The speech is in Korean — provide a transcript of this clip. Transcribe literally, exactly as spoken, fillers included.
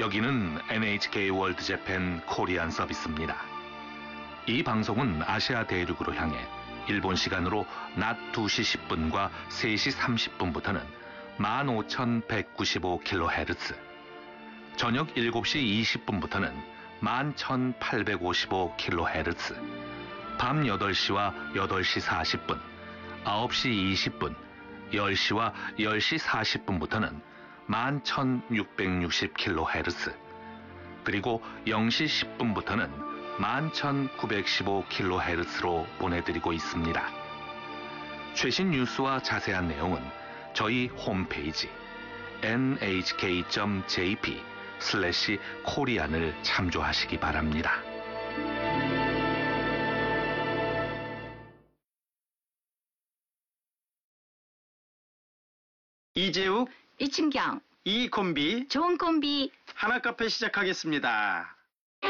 여기는 엔에이치케이 월드 재팬 코리안 서비스입니다. 이 방송은 아시아 대륙으로 향해 일본 시간으로 낮 두 시 십 분과 세 시 삼십 분부터는 만 오천백구십오 킬로헤르츠, 저녁 일곱 시 이십 분부터는 만 천팔백오십오 킬로헤르츠, 밤 여덟 시와 여덟 시 사십 분, 아홉 시 이십 분, 열 시와 열 시 사십 분부터는 만 천육백육십 킬로헤르츠, 그리고 영 시 십 분부터는 만 천구백십오 킬로헤르츠로 보내드리고 있습니다. 최신 뉴스와 자세한 내용은 저희 홈페이지 엔에이치케이 닷 제이피 슬래시 코리안을 참조하시기 바랍니다. 이재욱, 이춘경, 이 콤비, 좋은 콤비. 하나카페 시작하겠습니다.